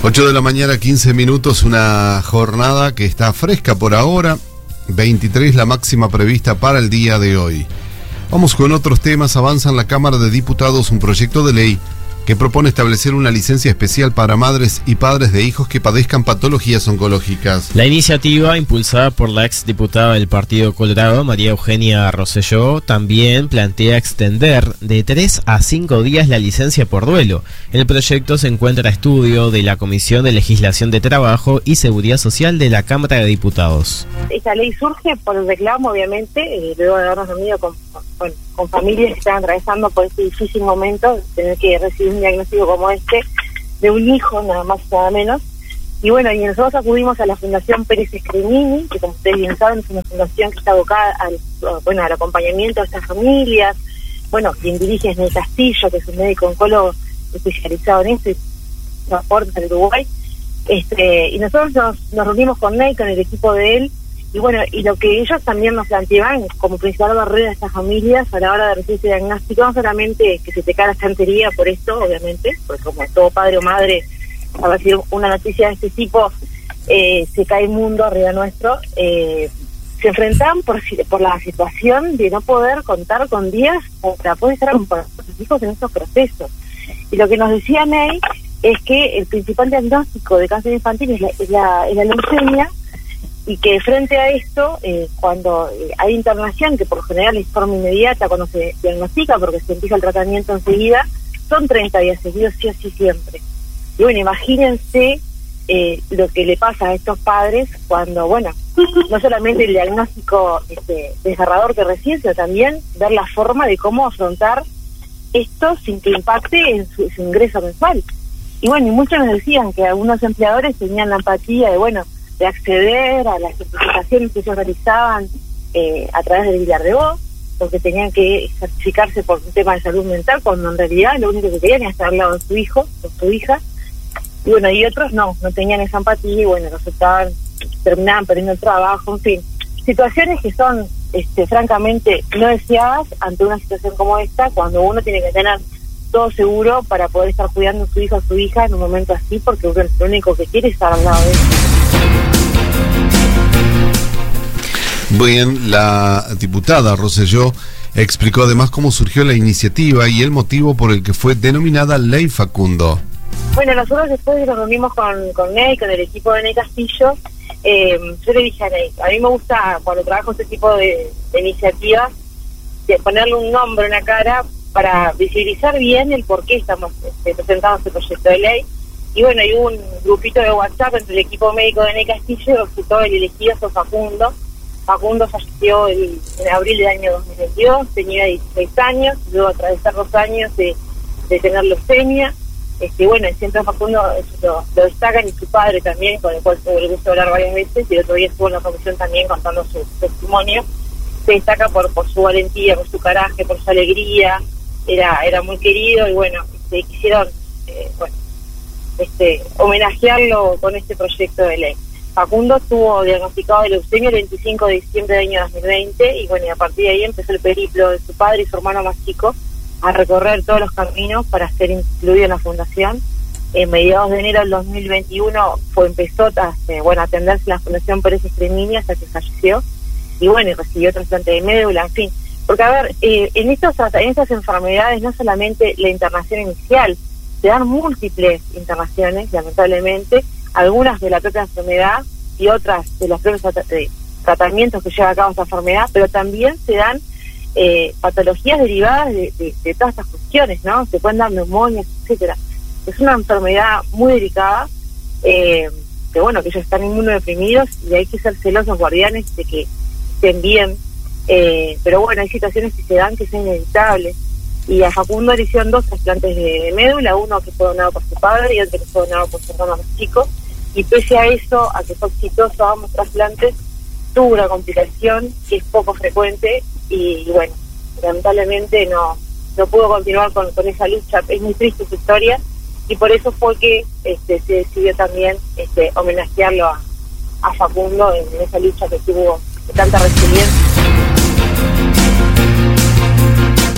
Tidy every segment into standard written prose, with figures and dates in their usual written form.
8 de la mañana, 15 minutos, una jornada que está fresca por ahora, 23 la máxima prevista para el día de hoy. Vamos con otros temas. Avanza en la Cámara de Diputados un proyecto de ley que propone establecer una licencia especial para madres y padres de hijos que padezcan patologías oncológicas. La iniciativa, impulsada por la exdiputada del Partido Colorado, María Eugenia Rosselló, también plantea extender de 3 a 5 días la licencia por duelo. El proyecto se encuentra a estudio de la Comisión de Legislación de Trabajo y Seguridad Social de la Cámara de Diputados. Esta ley surge por el reclamo, obviamente, luego de habernos reunido con familias que están atravesando por este difícil momento, tener que recibir un diagnóstico como este, de un hijo, nada más y nada menos. Y bueno, y nosotros acudimos a la Fundación Pérez Scremini, que como ustedes bien saben es una fundación que está abocada al acompañamiento de estas familias. Bueno, quien dirige es Ney Castillo, que es un médico oncólogo especializado en esto y transporte al Uruguay. Y nosotros nos reunimos con Ney, con el equipo de él, y bueno, y lo que ellos también nos planteaban como principal barrera de estas familias a la hora de recibir ese diagnóstico, no solamente que se te cae la estantería por esto, obviamente, porque como todo padre o madre, a recibir una noticia de este tipo, se cae el mundo arriba nuestro, se enfrentan por la situación de no poder contar con días para poder estar con sus hijos en estos procesos. Y lo que nos decía Ney es que el principal diagnóstico de cáncer infantil es la leucemia, y que frente a esto, cuando hay internación, que por lo general es forma inmediata cuando se diagnostica, porque se empieza el tratamiento enseguida, son 30 días seguidos, sí o sí siempre. Y bueno, imagínense lo que le pasa a estos padres cuando, bueno, no solamente el diagnóstico desgarrador que reciben, sino también ver la forma de cómo afrontar esto sin que impacte en su ingreso mensual. Y bueno, y muchos nos decían que algunos empleadores tenían la empatía de acceder a las certificaciones que ellos realizaban a través del Villar de Voz, porque tenían que certificarse por un tema de salud mental, cuando en realidad lo único que querían era estar al lado de su hijo o su hija. Y bueno, y otros no tenían esa empatía, y bueno, terminaban perdiendo el trabajo, en fin. Situaciones que son, francamente, no deseadas ante una situación como esta, cuando uno tiene que tener todo seguro para poder estar cuidando a su hijo o su hija en un momento así, porque uno lo único que quiere es estar al lado de ellos. Bien, la diputada Rosselló explicó además cómo surgió la iniciativa y el motivo por el que fue denominada Ley Facundo. Bueno, nosotros después nos reunimos con Ney, con el equipo de Ney Castillo. Yo le dije a Ney, a mí me gusta cuando trabajo este tipo de iniciativas, de ponerle un nombre, una cara, para visibilizar bien el por qué estamos presentando este proyecto de ley. Y bueno, hay un grupito de WhatsApp entre el equipo médico de Ney Castillo, y resultó el elegido fue Facundo. Facundo falleció en abril del año 2022, tenía 16 años, luego atravesar 2 años de tener leucemia. Bueno, siempre Facundo lo destacan, y su padre también, con el cual tuve el gusto de hablar varias veces, y el otro día estuvo en la comisión también contando su testimonio. Se destaca por su valentía, por su coraje, por su alegría, era muy querido, y bueno, quisieron homenajearlo con este proyecto de ley. Facundo estuvo diagnosticado de leucemia el 25 de diciembre del año 2020, y bueno, y a partir de ahí empezó el periplo de su padre y su hermano más chico a recorrer todos los caminos para ser incluido en la fundación. En mediados de enero del 2021 empezó a atenderse en la Fundación Pérez Scremini hasta que falleció, y bueno, y recibió trasplante de médula, en fin. Porque a ver, en estas enfermedades no solamente la internación inicial, se dan múltiples internaciones, lamentablemente, algunas de la propia enfermedad y otras de los propios tratamientos que lleva a cabo esta enfermedad, pero también se dan patologías derivadas de todas estas cuestiones, ¿no? Se pueden dar neumonias, etcétera. Es una enfermedad muy delicada, que bueno, que ellos están inmunodeprimidos y hay que ser celosos guardianes de que estén bien, pero bueno, hay situaciones que se dan que son inevitables. Y a Facundo le hicieron 2 trasplantes de médula, uno que fue donado por su padre y otro que fue donado por su hermano más chico, y pese a eso, a que fue exitoso ambos trasplantes, tuvo una complicación que es poco frecuente, y bueno, lamentablemente no pudo continuar con esa lucha. Es muy triste su historia, y por eso fue que se decidió también homenajearlo a Facundo en esa lucha que tuvo de tanta resiliencia.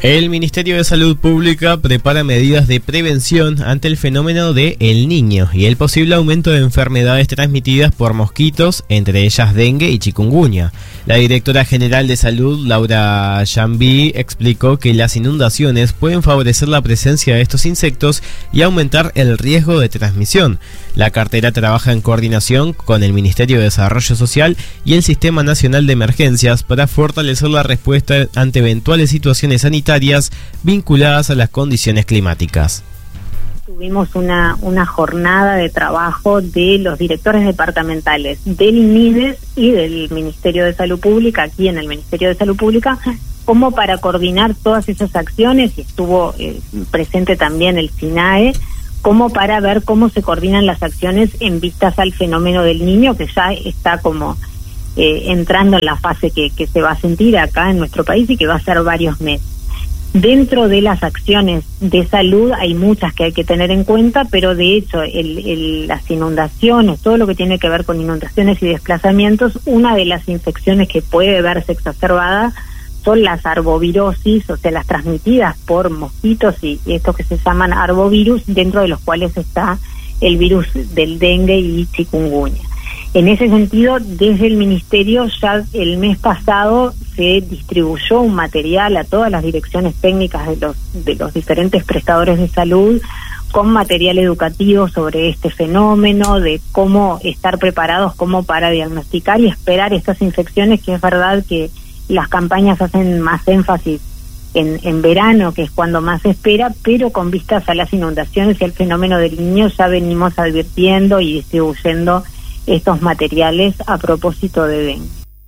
El Ministerio de Salud Pública prepara medidas de prevención ante el fenómeno de El Niño y el posible aumento de enfermedades transmitidas por mosquitos, entre ellas dengue y chikungunya. La directora general de Salud, Laura Jambi, explicó que las inundaciones pueden favorecer la presencia de estos insectos y aumentar el riesgo de transmisión. La cartera trabaja en coordinación con el Ministerio de Desarrollo Social y el Sistema Nacional de Emergencias para fortalecer la respuesta ante eventuales situaciones sanitarias vinculadas a las condiciones climáticas. Tuvimos una jornada de trabajo de los directores departamentales del INMIDES y del Ministerio de Salud Pública, aquí en el Ministerio de Salud Pública, como para coordinar todas esas acciones, y estuvo presente también el SINAE, como para ver cómo se coordinan las acciones en vistas al fenómeno del Niño, que ya está como entrando en la fase que se va a sentir acá en nuestro país y que va a ser varios meses. Dentro de las acciones de salud hay muchas que hay que tener en cuenta, pero de hecho las inundaciones, todo lo que tiene que ver con inundaciones y desplazamientos, una de las infecciones que puede verse exacerbada son las arbovirosis, o sea, las transmitidas por mosquitos y estos que se llaman arbovirus, dentro de los cuales está el virus del dengue y chikungunya. En ese sentido, desde el Ministerio ya el mes pasado se distribuyó un material a todas las direcciones técnicas de los diferentes prestadores de salud, con material educativo sobre este fenómeno, de cómo estar preparados como para diagnosticar y esperar estas infecciones, que es verdad que las campañas hacen más énfasis en verano, que es cuando más se espera, pero con vistas a las inundaciones y al fenómeno del Niño ya venimos advirtiendo y distribuyendo estos materiales a propósito de dengue.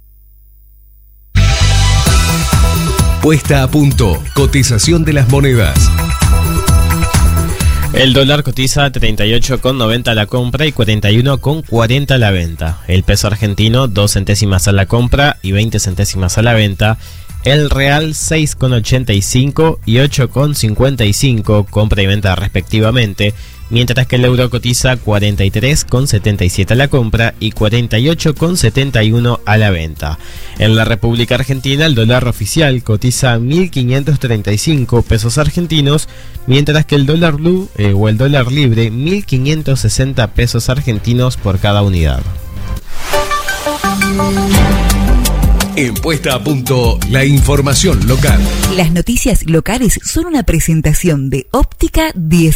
Puesta a punto. Cotización de las monedas. El dólar cotiza 38,90 a la compra y 41,40 a la venta. El peso argentino 2 centésimas a la compra y 20 centésimas a la venta. El real 6,85 y 8,55 compra y venta respectivamente, mientras que el euro cotiza 43,77 a la compra y 48,71 a la venta. En la República Argentina el dólar oficial cotiza 1.535 pesos argentinos, mientras que el dólar blue o el dólar libre 1.560 pesos argentinos por cada unidad. En Puesta a Punto, la información local. Las noticias locales son una presentación de Óptica 10.